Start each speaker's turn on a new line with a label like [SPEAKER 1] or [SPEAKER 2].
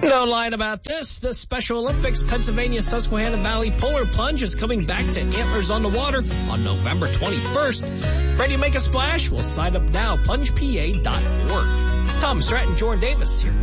[SPEAKER 1] No line about this. The Special Olympics Pennsylvania Susquehanna Valley Polar Plunge is coming back to Antlers on the Water on November 21st. Ready to make a splash? Well, sign up now. PlungePA.org. It's Tom Stratton, Jordan Davis here.